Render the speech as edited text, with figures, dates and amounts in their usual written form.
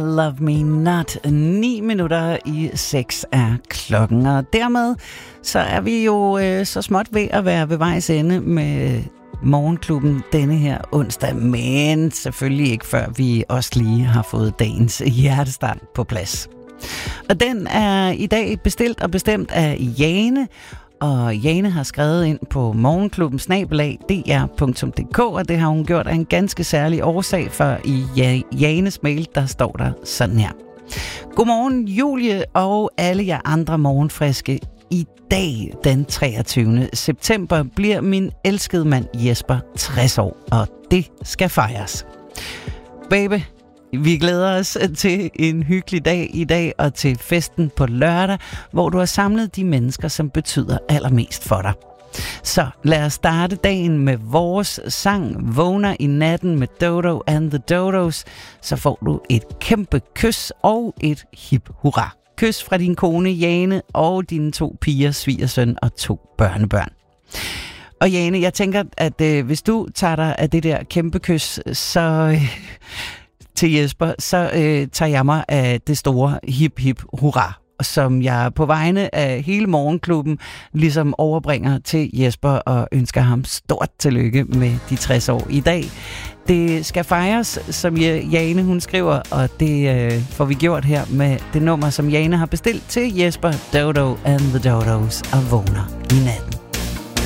Love Me Not. 6:09 er klokken, og dermed så er vi jo så småt ved at være ved vejs ende med Morgenklubben denne her onsdag, men selvfølgelig ikke før vi også lige har fået dagens hjertestart på plads. Og den er i dag bestilt og bestemt af Jane, og Jane har skrevet ind på morgenklubben@dr.dk, og det har hun gjort af en ganske særlig årsag, for i Janes mail, der står der sådan her. Godmorgen Julie og alle jer andre morgenfriske. I dag, den 23. september, bliver min elskede mand Jesper 60 år, og det skal fejres. Baby, vi glæder os til en hyggelig dag i dag og til festen på lørdag, hvor du har samlet de mennesker, som betyder allermest for dig. Så lad os starte dagen med vores sang Vågner i natten med Dodo and the Dodos. Så får du et kæmpe kys og et hip hurra. Kys fra din kone Jane og dine 2 piger, svigersøn og 2 børnebørn. Og Jane, jeg tænker, at hvis du tager dig af det der kæmpe kys, så til Jesper, så tager jeg mig af det store hip hip hurra, som jeg på vegne af hele Morgenklubben ligesom overbringer til Jesper og ønsker ham stort tillykke med de 60 år i dag. Det skal fejres, som Jane hun skriver, og det får vi gjort her med det nummer, som Jane har bestilt til Jesper, Dodo and the Dodos og Vågner i natten.